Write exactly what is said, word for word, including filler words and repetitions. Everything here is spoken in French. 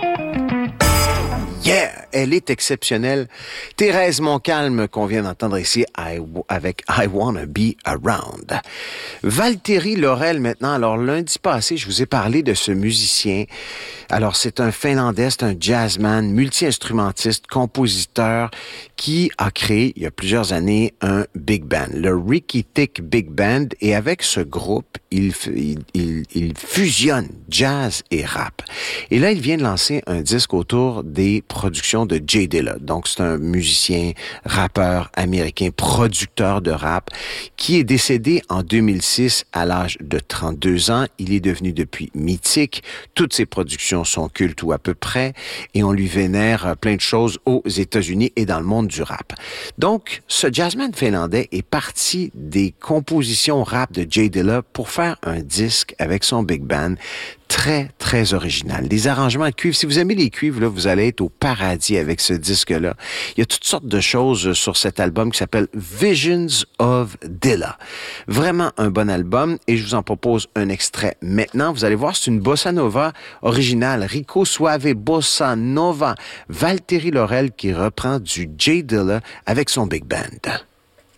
Yeah! Elle est exceptionnelle. Thérèse Montcalm, qu'on vient d'entendre ici I, avec I Wanna Be Around. Valtteri Laurel, maintenant. Alors, lundi passé, je vous ai parlé de ce musicien. Alors, c'est un Finlandais, c'est un jazzman, multi-instrumentiste, compositeur, qui a créé, il y a plusieurs années, un big band, le Ricky Tick Big Band. Et avec ce groupe, il, il, il, il fusionne jazz et rap. Et là, il vient de lancer un disque autour des productions de Jay Dilla. Donc, c'est un musicien, rappeur américain, producteur de rap, qui est décédé en deux mille six à l'âge de trente-deux ans. Il est devenu depuis mythique. Toutes ses productions sont cultes ou à peu près, et on lui vénère plein de choses aux États-Unis et dans le monde du rap. Donc, ce jazzman finlandais est parti des compositions rap de Jay Dilla pour faire un disque avec son big band très, très original. Des arrangements de cuivre. Si vous aimez les cuivres, là, vous allez être au paradis avec ce disque-là. Il y a toutes sortes de choses sur cet album qui s'appelle Visions of Dilla. Vraiment un bon album, et je vous en propose un extrait maintenant. Vous allez voir, c'est une bossa nova originale. Rico Suave Bossa Nova. Valtteri Laurel qui reprend du Jay Dilla avec son big band.